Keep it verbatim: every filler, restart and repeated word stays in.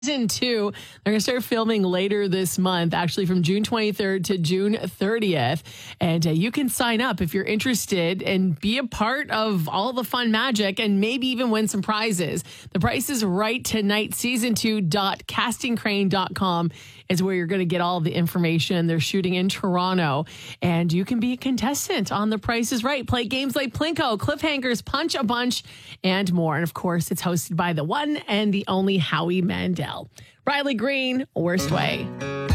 Season two, they're going to start filming later this month, actually from June twenty-third to June thirtieth. And uh, you can sign up if you're interested and be a part of all the fun magic and maybe even win some prizes. The Price is Right tonight. season two dot casting crane dot com is where you're going to get all the information. They're shooting in Toronto, and you can be a contestant on The Price is Right. Play games like Plinko, Cliffhangers, Punch a Bunch, and more. And of course, it's hosted by the one and the only Howie Mandel. Riley Green, Worst Way.